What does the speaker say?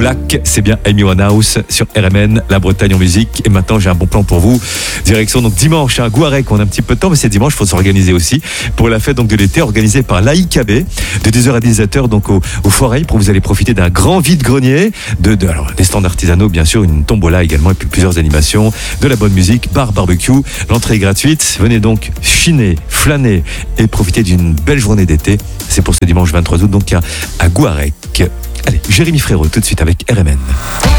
Black, c'est bien Amy Winehouse sur RMN, la Bretagne en musique. Et maintenant, j'ai un bon plan pour vous. Direction donc dimanche à Gouarec. On a un petit peu de temps, mais c'est dimanche, il faut s'organiser aussi pour la fête donc de l'été organisée par l'AIKB de 10h à 17h donc au Foreil, pour vous allez profiter d'un grand vide-grenier, alors des stands artisanaux bien sûr, une tombola également et puis plusieurs animations, de la bonne musique, bar, barbecue. L'entrée est gratuite. Venez donc chiner, flâner et profiter d'une belle journée d'été. C'est pour ce dimanche 23 août donc à Gouarec. Allez, Jérémy Frérot tout de suite avec RMN.